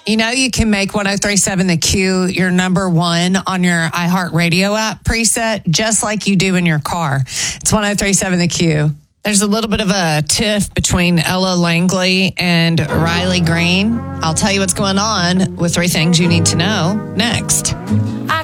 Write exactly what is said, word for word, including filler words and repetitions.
You know, you can make one oh three point seven The Q your number one on your iHeartRadio app preset, just like you do in your car. It's one oh three point seven The Q. There's a little bit of a tiff between Ella Langley and Riley Green. I'll tell you what's going on with three things you need to know next.